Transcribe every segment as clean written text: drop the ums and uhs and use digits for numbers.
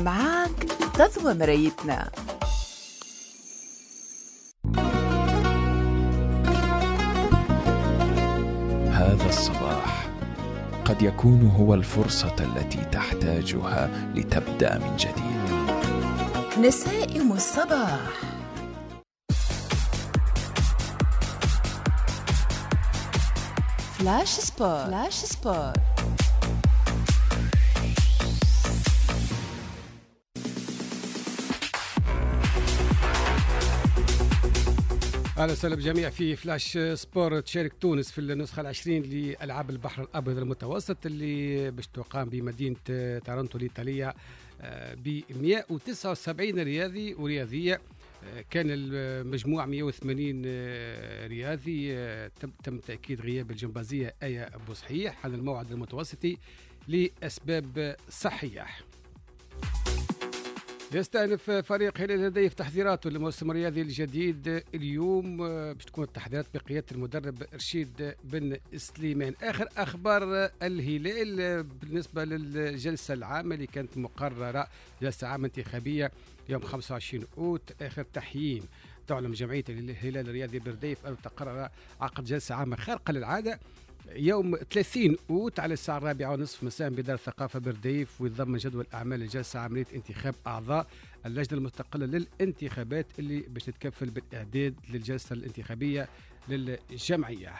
معاك تضوى مرايتنا. هذا الصباح قد يكون هو الفرصة التي تحتاجها لتبدأ من جديد. نسائم الصباح. فلاش سبورت. فلاش سبورت. أهلا وسهلا بالجميع في فلاش سبورت. تشارك تونس في النسخة 20 لألعاب البحر الأبيض المتوسط اللي باش تقام بمدينة تورنتو الإيطالية ب 179 رياضي ورياضية. كان المجموع 180 رياضي. تم تأكيد غياب الجمبازية آية أبو صحيح عن الموعد المتوسطي لأسباب صحية. يستأنف فريق هلال الهديف تحضيراته للموسم الرياضي الجديد اليوم. باش تكون التحضيرات بقيادة المدرب رشيد بن سليمان. آخر أخبار الهلال بالنسبة للجلسة العامة اللي كانت مقررة، جلسة عامة انتخابية يوم 25 أوت. آخر تحيين تعلم جمعية الهلال الرياضي برديف أن تقرر عقد جلسة عامة خارقة للعادة يوم 30 أوت على الساعة 4:30 مساء بدار الثقافة برديف، ويتضمن جدول أعمال الجلسة عملية انتخاب أعضاء اللجنة المستقلة للانتخابات اللي باش تتكفل بالإعداد للجلسة الانتخابية للجمعية.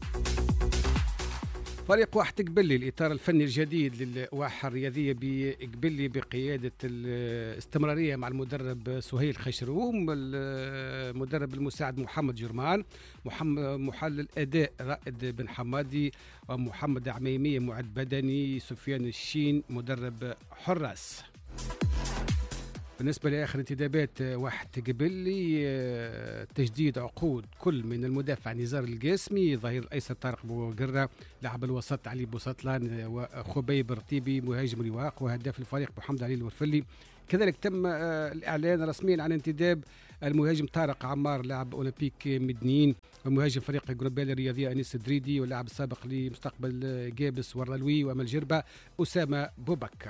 فريق واحد قبلي الإطار الفني الجديد للواحة الرياضية بقبلي بقيادة الاستمرارية مع المدرب سهيل خشروم، المدرب المساعد محمد جرمان، محلل أداء رائد بن حمادي، ومحمد عميمية معد بدني، سفيان الشين مدرب حراس. بالنسبة لآخر انتدابات واحد قبلي تجديد عقود كل من المدافع نزار القاسمي، ظهير الأيسر طارق بوقرة، لاعب الوسط علي بوسطلان، وخبيب رطيبي مهاجم الرواق، وهداف الفريق محمد علي الورفلي. كذلك تم الإعلان رسميا عن انتداب المهاجم طارق عمار لاعب أولمبيك مدنين، ومهاجم فريق جروبال الرياضية أنيس الدريدي، واللاعب السابق لمستقبل جابس والرلوي وأمل جربة أسامة بوبكر.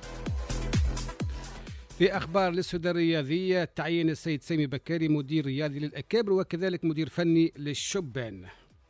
في أخبار للسودان الرياضية، تعيين السيد سامي بكاري مدير رياضي للأكابر وكذلك مدير فني للشبان.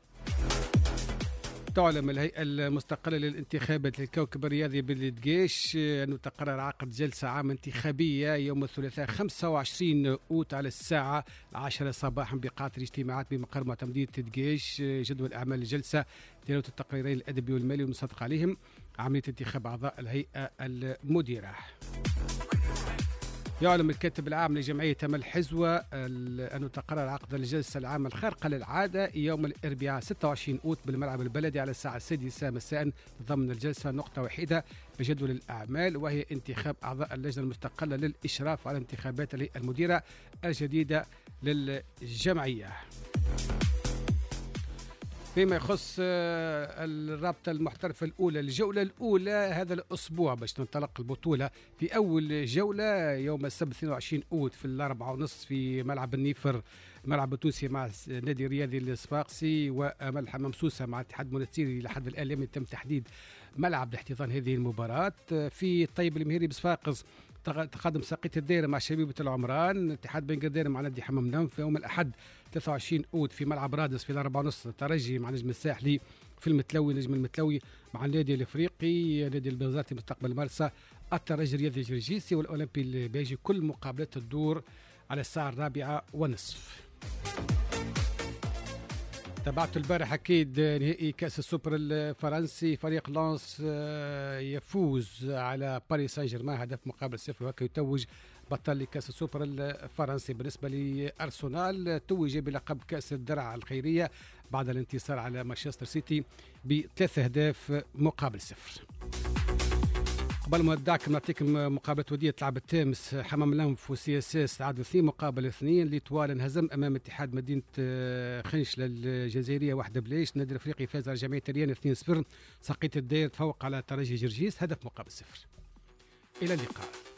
تعلم الهيئة المستقلة للانتخابات للكوكب الرياضي بالدقيش أنه تقرر عقد جلسة عامة انتخابية يوم الثلاثاء 25 أوت على الساعة 10 صباحا بقاعة الاجتماعات بمقر معتمدية دقيش. جدول أعمال الجلسة تلاوة التقريرين الأدبي والمالي والمصدق عليهم، عملية انتخاب أعضاء الهيئة المديرة. يعلم الكاتب العام لجمعية أمل حزوة أنه تقرر عقد الجلسة العامة الخارقة للعادة يوم الأربعاء 26 أوت بالملعب البلدي على الساعة 6 مساء. ضمن الجلسة نقطة وحيدة بجدول الأعمال، وهي انتخاب أعضاء اللجنة المستقلة للإشراف على انتخابات المديرة الجديدة للجمعية. فيما يخص الرابطة المحترفة الأولى، الجولة الأولى هذا الأسبوع باش تنطلق البطولة. في أول جولة يوم السبت 22 أوت في 4:30 في ملعب النيفر، ملعب التونسي مع النادي الرياضي الصفاقسي، وأمل حمام سوسة مع الاتحاد المنستيري. لحد الآن لم يتم تحديد ملعب لاحتضان هذه المباراة. في طيب المهيري بصفاقس تقدم ساقية الدائرة مع شبيبة العمران، اتحاد بن قردير مع نادي حمام نم. في يوم الأحد 23 أوت في ملعب رادس في 4:30 ترجي مع نجم الساحلي في المتلوي، نجم المتلوي مع النادي الافريقي، نادي البنزرتي مستقبل مرسى، الترجي الرياضي الجرجيسي والاولمبي البيجي. كل مقابلات الدور على الساعة 4:30. تابعت البارح أكيد نهائي كأس السوبر الفرنسي، فريق لانس يفوز على باريس سان جيرمان هدف مقابل 0، وهكذا يتوج بطل لكأس السوبر الفرنسي. بالنسبة لأرسنال توج بلقب كأس الدرع الخيرية بعد الانتصار على مانشستر سيتي ب3 أهداف مقابل 0. قبل ما ندعكم نعطيكم مقابلة ودية تلعب التامس حمام الأنف وسي اس اس تعادل 2 مقابل 2. ليتوال انهزم أمام اتحاد مدينة خنشلة الجزائرية 1-0. النادي الأفريقي فاز على جمعية ريان 2-0. ساقية الداير تفوق على ترجي جرجيس هدف مقابل 0. إلى اللقاء.